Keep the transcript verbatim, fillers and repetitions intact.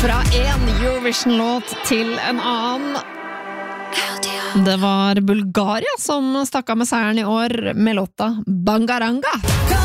Fra en Eurovision-låt til en annen. Det var Bulgaria som stakk av med seieren i år med låta Bangaranga.